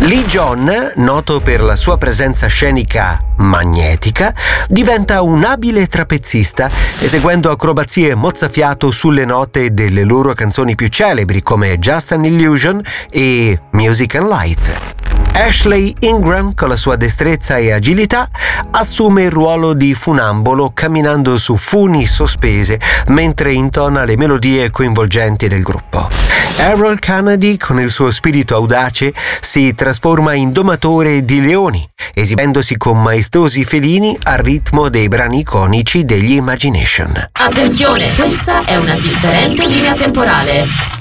Lee John, noto per la sua presenza scenica magnetica, diventa un abile trapezzista, eseguendo acrobazie mozzafiato sulle note delle loro canzoni più celebri come Just an Illusion e Music and Lights. Ashley Ingram, con la sua destrezza e agilità, assume il ruolo di funambolo camminando su funi sospese mentre intona le melodie coinvolgenti del gruppo. Errol Kennedy, con il suo spirito audace, si trasforma in domatore di leoni, esibendosi con maestosi felini al ritmo dei brani iconici degli Imagination. Attenzione, questa è una differente linea temporale.